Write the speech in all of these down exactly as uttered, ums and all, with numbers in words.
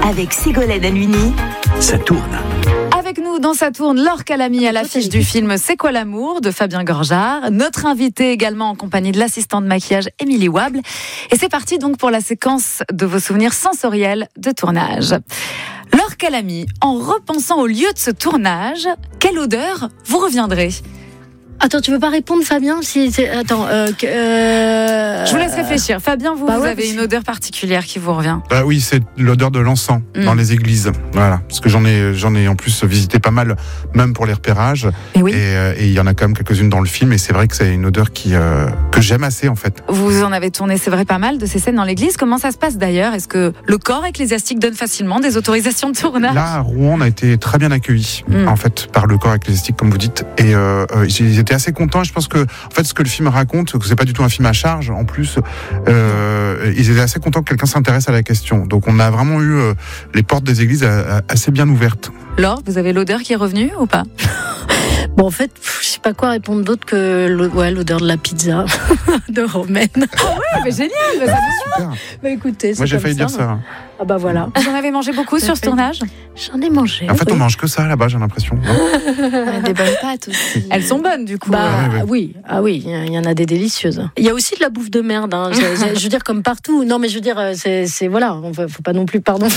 avec Ségolène Halluny. Ça tourne. Avec nous dans Ça tourne, Laure Calamy à l'affiche du film C'est quoi l'amour de Fabien Gorjard. Notre invité également en compagnie de l'assistante de maquillage Émilie Wable. Et c'est parti donc pour la séquence de vos souvenirs sensoriels de tournage. Laure Calamy, en repensant au lieu de ce tournage, quelle odeur vous reviendrez ? Attends, tu veux pas répondre, Fabien si c'est... Attends, euh, euh... Je vous laisse réfléchir. Fabien, vous, bah vous ouais, avez une odeur particulière qui vous revient. Bah oui, c'est l'odeur de l'encens mmh. dans les églises. Voilà, parce que j'en ai, j'en ai en plus visité pas mal, même pour les repérages. Et oui. Et il y en a quand même quelques-unes dans le film, et c'est vrai que c'est une odeur qui euh, que j'aime assez en fait. Vous en avez tourné, c'est vrai, pas mal de ces scènes dans l'église. Comment ça se passe d'ailleurs ? Est-ce que le corps ecclésiastique donne facilement des autorisations de tournage ? Là, à Rouen, on a été très bien accueillis mmh. en fait par le corps ecclésiastique, comme vous dites, et euh, ils étaient assez contents. Et je pense que en fait, ce que le film raconte, que c'est pas du tout un film à charge. En plus, euh, ils étaient assez contents que quelqu'un s'intéresse à la question. Donc, on a vraiment eu euh, les portes des églises a, a, assez bien ouvertes. Laure, vous avez l'odeur qui est revenue ou pas ? Bon, en fait, je sais pas quoi répondre d'autre que ouais, l'odeur de la pizza de Romaine. Ah ouais, mais génial, bah, ça super. Bah écoutez, c'est moi j'ai comme failli ça. dire ça. Hein. Ah bah voilà. Vous en avez mangé beaucoup sur ce tournage ? J'en ai mangé. En fait, oui. on mange que ça là-bas, j'ai l'impression. Des bonnes pâtes aussi. Elles sont bonnes du coup. Bah ouais, ouais. oui, ah oui, il y en a des délicieuses. Il y a aussi de la bouffe de merde. Hein. je, je, je veux dire comme partout. Non, mais je veux dire, c'est, c'est voilà, on faut, faut pas non plus, pardon.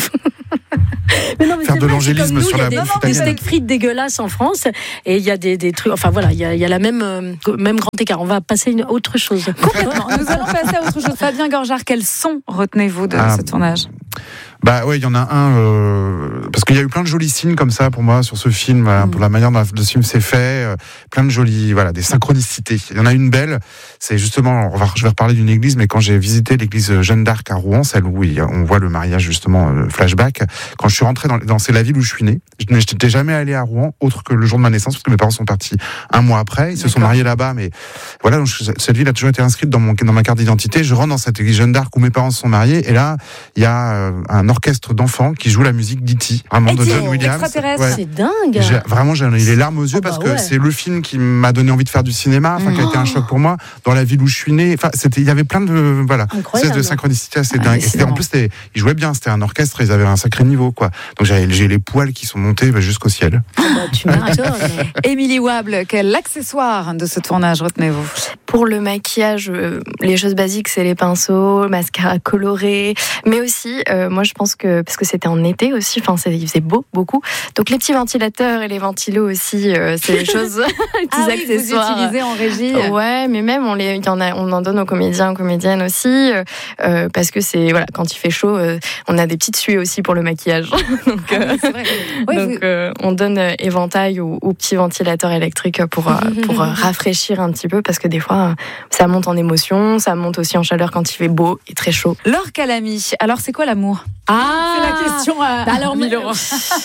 Mais non, mais faire c'est de vrai, l'angélisme nous, sur la bouffe. Il y a bouffe des, des italienne. steaks frites dégueulasses en France, et il y a des, des trucs. Enfin voilà, il y a, il y a la même euh, même grand écart. On va passer à une autre chose. Complètement. Nous allons passer à autre chose. Fabien Gorjard, quel son retenez-vous de ah, ce tournage ? Bah ouais, il y en a un euh, parce qu'il y a eu plein de jolis signes comme ça pour moi sur ce film, voilà, mmh. pour la manière dont le film s'est fait, euh, plein de jolis, voilà, des synchronicités. Il y en a une belle, c'est justement, on va, je vais reparler d'une église, mais quand j'ai visité l'église Jeanne d'Arc à Rouen, celle où il y a, on voit le mariage justement, le flashback. Quand je suis rentré dans, dans c'est la ville où je suis né, je n'étais jamais allé à Rouen autre que le jour de ma naissance parce que mes parents sont partis un mois après, ils se D'accord. sont mariés là-bas, mais voilà, donc cette ville a toujours été inscrite dans mon dans ma carte d'identité. Je rentre dans cette église Jeanne d'Arc où mes parents se sont mariés, et là il y a euh, un orchestre d'enfants qui joue la musique d'E T, vraiment de John Williams. Extraterrestre. C'est dingue. J'ai, vraiment, j'ai eu les larmes aux yeux Oh parce bah que ouais. c'est le film qui m'a donné envie de faire du cinéma, enfin, qui a été un choc pour moi, dans la ville où je suis né. Enfin, c'était, il y avait plein de, voilà, Incroyable. de synchronicité assez Ah, dingue. Et c'était, en plus, c'était, ils jouaient bien, c'était un orchestre, ils avaient un sacré niveau, quoi. Donc, j'ai, j'ai les poils qui sont montés bah, jusqu'au ciel. Ah bah, tu m'étonnes. Émilie Wable, quel accessoire de ce tournage retenez-vous ? Pour le maquillage, euh, les choses basiques, c'est les pinceaux, le mascara coloré, mais aussi, euh, moi je pense que, parce que c'était en été aussi, enfin il faisait beau, beaucoup, donc les petits ventilateurs et les ventilos aussi, euh, c'est les choses, les petits Ah oui, accessoires. vous utilisez en régie. Ouais, mais même on les, il y en a, on en donne aux comédiens, aux comédiennes aussi, euh, parce que c'est voilà, quand il fait chaud, euh, on a des petites suées aussi pour le maquillage. donc, euh, C'est vrai. Oui, donc vous- euh, on donne euh, éventail ou, ou petits ventilateurs électriques pour euh, pour euh, rafraîchir un petit peu, parce que des fois euh, ça monte en émotion, ça monte aussi en chaleur quand il fait beau et très chaud. Laure Calamy, alors c'est quoi l'amour ? Ah, C'est la question à Bah alors, mille mais- euros.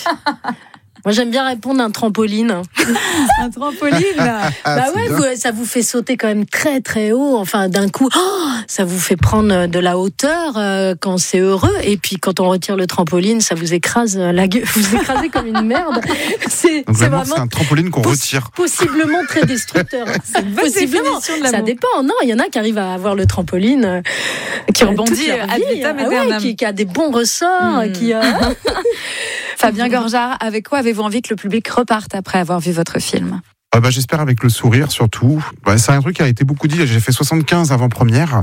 Moi, j'aime bien répondre un trampoline. Un trampoline. Ah, bah c'est ouais, bien. vous- ça vous fait sauter quand même très très haut. Enfin, d'un coup, oh, ça vous fait prendre de la hauteur euh, quand c'est heureux. Et puis, quand on retire le trampoline, ça vous écrase la gueule. Vous écrasez comme une merde. C'est, Donc, c'est l'amour, vraiment c'est un trampoline qu'on poss- retire. possiblement très destructeur. C'est bonne possiblement. définition de Ça l'amour. dépend. Non, il y en a qui arrivent à avoir le trampoline euh, Qui euh, rebondit toute leur ad vie. vitam Ah ouais, aeternam. qui, qui a des bons ressorts, Hmm. qui. euh, Fabien Gorjard, avec quoi avez-vous envie que le public reparte après avoir vu votre film ? Ah bah, j'espère avec le sourire surtout. Bah, c'est un truc qui a été beaucoup dit. J'ai fait soixante-quinze avant-première.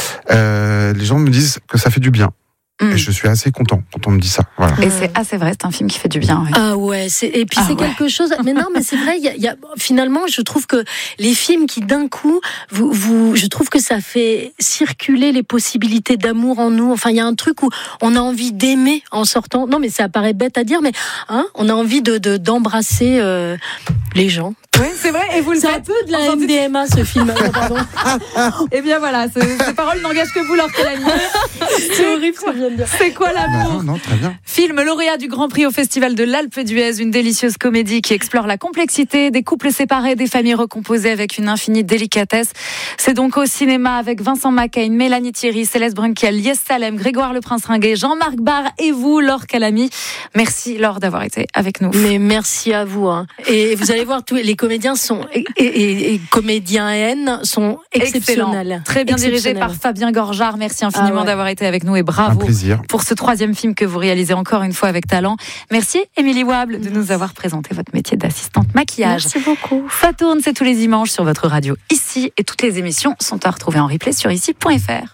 Euh, les gens me disent que ça fait du bien. Mm. Et je suis assez content quand on me dit ça. Voilà. Et c'est assez vrai, c'est un film qui fait du bien. Oui. Ah ouais, c'est, et puis Ah c'est ouais. quelque chose. Mais non, mais c'est vrai. Il y a, il y a, finalement, je trouve que les films qui d'un coup, vous, vous, je trouve que ça fait circuler les possibilités d'amour en nous. Enfin, il y a un truc où on a envie d'aimer en sortant. Non, mais ça paraît bête à dire, mais hein, on a envie de, de d'embrasser euh, les gens. Oui, c'est vrai. Et vous le C'est un faites. peu de la Entendu. M D M A ce film. Ah, pardon. Eh bien voilà, ce- ces paroles n'engagent que vous, Laure Calamy. C'est horrible ce que je viens de dire. C'est quoi Bah, l'amour ? non, non, très bien. Film lauréat du Grand Prix au Festival de l'Alpe d'Huez, une délicieuse comédie qui explore la complexité des couples séparés, des familles recomposées avec une infinie délicatesse. C'est donc au cinéma avec Vincent Macaigne, Mélanie Thierry, Céleste Brunkel, Lies Salem, Grégoire Le Prince Ringuet, Jean-Marc Barr et vous, Laure Calamy. Merci Laure d'avoir été avec nous. Mais merci à vous. Hein. Et vous allez voir tous les comédiens. comédiens sont et, et, et comédiennes sont exceptionnels. Excellent. Très bien dirigé par Fabien Gorjard. Merci infiniment ah ouais. d'avoir été avec nous et bravo pour ce troisième film que vous réalisez encore une fois avec talent. Merci Émilie Wable de nous avoir présenté votre métier d'assistante maquillage. Merci beaucoup. Ça tourne, c'est tous les dimanches sur votre radio Ici et toutes les émissions sont à retrouver en replay sur ici point f r.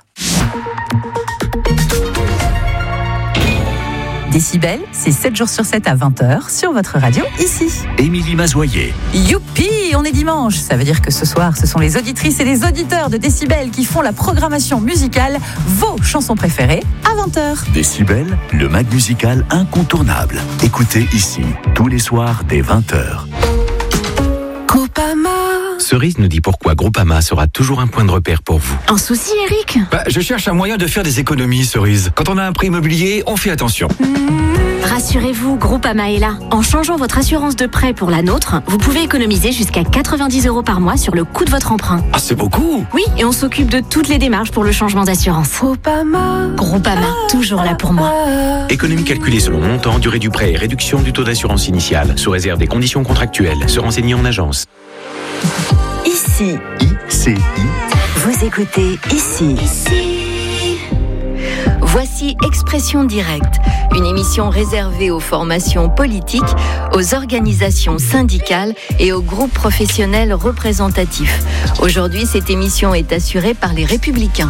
Décibel, c'est sept jours sur sept à vingt heures sur votre radio Ici. Émilie Mazoyer. Youpi, on est dimanche. Ça veut dire que ce soir, ce sont les auditrices et les auditeurs de Décibel qui font la programmation musicale, vos chansons préférées, à vingt heures. Décibel, le mag musical incontournable. Écoutez Ici, tous les soirs dès vingt heures. Groupama. Cerise nous dit pourquoi Groupama sera toujours un point de repère pour vous. Un souci, Eric ? Bah, je cherche un moyen de faire des économies, Cerise. Quand on a un prêt immobilier, on fait attention. Mmh. Rassurez-vous, Groupama est là. En changeant votre assurance de prêt pour la nôtre, vous pouvez économiser jusqu'à quatre-vingt-dix euros par mois sur le coût de votre emprunt. Ah, c'est beaucoup ! Oui, et on s'occupe de toutes les démarches pour le changement d'assurance. Groupama. Groupama, toujours là pour moi. Économie calculée selon montant, durée du prêt et réduction du taux d'assurance initiale, sous réserve des conditions contractuelles. Se renseigner en agence. Ici. I C I. Vous écoutez Ici. Ici. Voici Expression Directe, une émission réservée aux formations politiques, aux organisations syndicales et aux groupes professionnels représentatifs. Aujourd'hui, cette émission est assurée par les Républicains.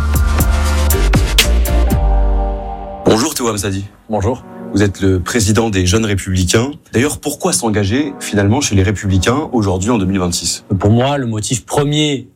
Bonjour Touam Sadi. Bonjour. Vous êtes le président des Jeunes Républicains. D'ailleurs, pourquoi s'engager finalement chez les Républicains aujourd'hui en deux mille vingt-six ? Pour moi, le motif premier